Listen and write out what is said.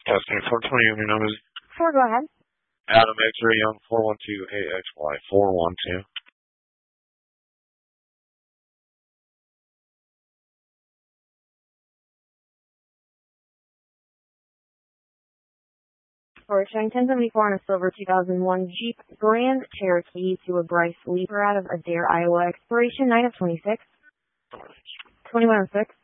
Testing 420 on your numbers. 4, go ahead. Adam X-Ray Young 412 AXY 412. For showing 1074 on a silver 2001 Jeep Grand Cherokee to a Bryce Leaper out of Adair, Iowa. Expiration 9 of 26. 2106.